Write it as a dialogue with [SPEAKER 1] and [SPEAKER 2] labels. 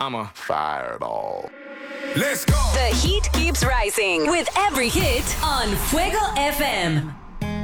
[SPEAKER 1] I'ma fireball.
[SPEAKER 2] Let's go.
[SPEAKER 3] The heat keeps rising with every hit on Fuego FM.